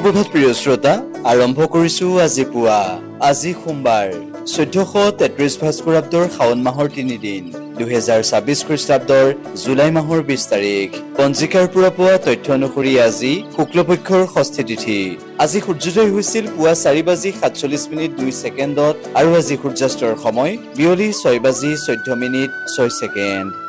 সুপ্ৰভাত প্ৰিয় শ্ৰোতা, আৰম্ভ কৰিছো আজি পুৱা। আজি সোমবাৰ 1433 ভাস্কৰাব্দৰ শাওণ মাহৰ 3 দিন, 2026 খ্ৰীষ্টাব্দৰ জুলাই মাহৰ 20 তাৰিখ। পঞ্জিকাৰ পৰা পোৱা তথ্য অনুসৰি আজি শুক্লপক্ষৰ ষষ্ঠী তিথি। আজি সূৰ্যোদয় হৈছিল পুৱা 4:47:02 আৰু আজি সূৰ্যাস্তৰ সময় বিয়লি 6:14:06।